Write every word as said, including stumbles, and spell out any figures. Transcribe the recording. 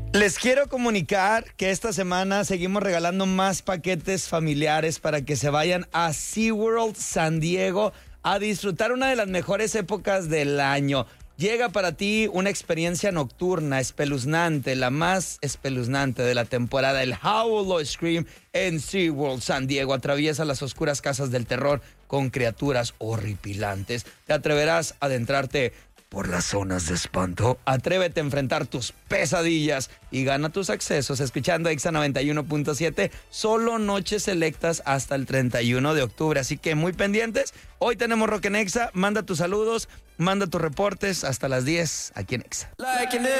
Les quiero comunicar que esta semana seguimos regalando más paquetes familiares para que se vayan a SeaWorld San Diego a disfrutar una de las mejores épocas del año. Llega para ti una experiencia nocturna, espeluznante, la más espeluznante de la temporada, el Howl o Scream en SeaWorld San Diego. Atraviesa las oscuras casas del terror con criaturas horripilantes. ¿Te atreverás a adentrarte por las zonas de espanto? Atrévete a enfrentar tus pesadillas y gana tus accesos escuchando Exa noventa y uno punto siete. Solo noches selectas hasta el treinta y uno de octubre. Así que muy pendientes. Hoy tenemos Rock en Exa. Manda tus saludos, manda tus reportes hasta las diez aquí en Exa.